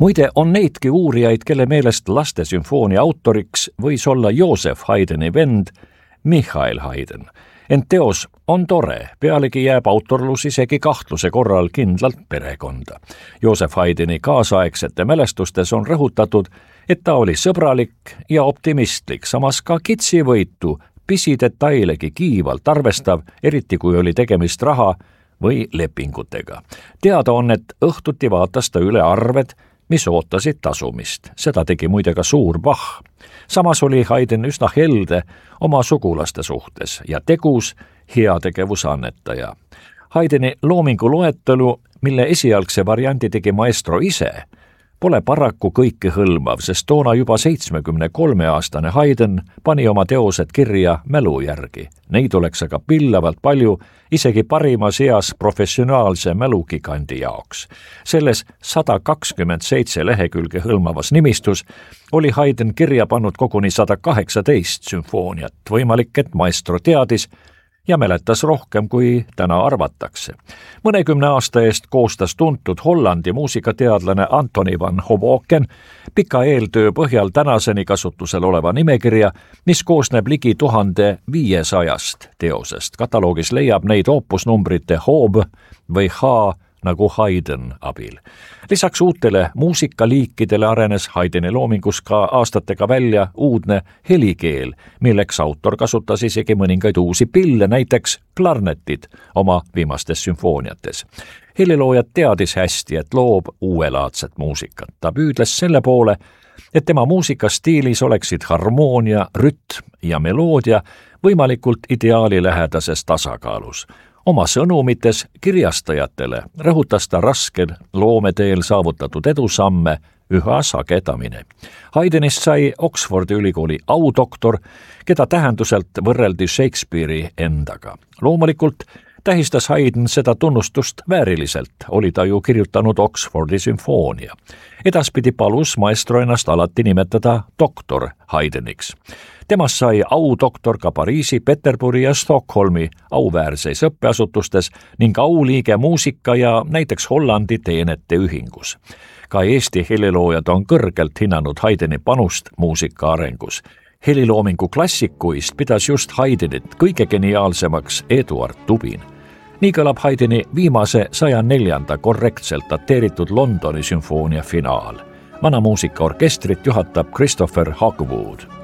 Muide, on neidki uurijaid, kelle meelest lastesümfoonia autoriks võis olla Joseph Haydni vend Michael Haydn. Ent teos on tore, pealegi jääb autorlus isegi kahtluse korral kindlalt perekonda. Joseph Haydni kaasaegsete mälestustes on rõhutatud, et ta oli sõbralik ja optimistlik, samas ka kitsivõitu, pisidetailegi kiivalt arvestav, eriti kui oli tegemist raha või lepingutega. Teada on, et õhtuti vaatas ta üle arved, mis ootasid tasumist. Seda tegi muide ka suur Bach. Samas oli Haydn üsna helde oma sugulaste suhtes ja tegus heategevusannetaja. Haydni loomingu loetelu, mille esialgse variandi tegi maestro ise, pole paraku kõikehõlmav, sest toona juba 73-aastane Haydn pani oma teosed kirja mälu järgi. Neid oleks aga pillavalt palju isegi parimas eas professionaalse mälugigandi jaoks. Selles 127 lehekülge hõlmavas nimistus oli Haydn kirja pannud koguni 118 sümfooniat. Võimalik, et maestro teadis ja mäletas rohkem, kui täna arvatakse. Mõnekümne aasta eest koostas tuntud Hollandi muusikateadlane Antoni van Hoboken pika eeltöö põhjal tänaseni kasutusel oleva nimekirja, mis koosneb ligi 1500 teosest. Kataloogis leiab neid oopusnumbrite Hob või H nagu Haydn abil. Lisaks uutele muusikaliikidele arenes Haydni loomingus ka aastatega välja uudne helikeel, milleks autor kasutas isegi mõningaid uusi pille, näiteks klarnetid oma viimastes sümfooniates. Heliloojad teadis hästi, et loob uuelaadset muusikat. Ta püüdles selle poole, et tema muusikastiilis oleksid harmoonia, rütm ja meloodia võimalikult ideaalilähedases tasakaalus. Oma sõnumites kirjastajatele rõhutas ta raskel loometeel saavutatud edusamme üha sagedamini. Haydnist sai Oxfordi ülikooli audoktor, keda tähenduselt võrreldi Shakespeare'i endaga. Loomulikult tähistas Haydn seda tunnustust vääriliselt, oli ta ju kirjutanud Oxfordi sümfoonia. Edaspidi palus maestro ennast alati nimetada doktor Haydniks. Temast sai audoktor ka Pariisi, Peterburi ja Stockholmi auväärseis õppeasutustes ning auliige muusika ja näiteks Hollandi teenete ühingus. Ka Eesti heliloojad on kõrgelt hinnanud Haydni panust muusika arengus. Heliloomingu klassikuist pidas just Haydnit kõige geniaalsemaks Eduard Tubin. Nii kõlab Haydni viimase 104. korrektselt dateeritud Londoni sümfoonia finaal. Vana muusikaorkestrit juhatab Christopher Hogwood.